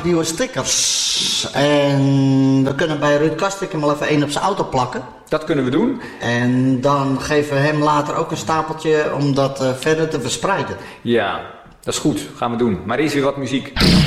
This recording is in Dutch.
nieuwe stickers. En we kunnen bij Ruud Kastrik hem wel even 1 op zijn auto plakken. Dat kunnen we doen. En dan geven we hem later ook een stapeltje om dat verder te verspreiden. Ja, dat is goed. Gaan we doen. Maar eerst weer wat muziek.